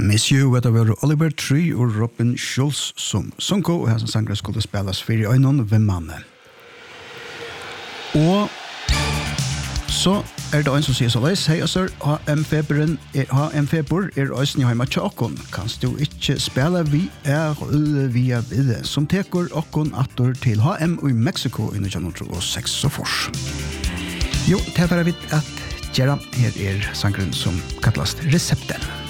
Monsieur, vad det var Oliver Tree og Robin Schulz som sunko, og her som sangre skulle spilles for i øynene ved mannen. Og så det en som sier så leis, hei altså, HM-feber øysen i heima tjåkon, kanst du ikke spille via videre, som teker okkon atter til HM i Mexico i 1906. Jo, det er bare vidt at Gerard her sangren som kallast Recepten.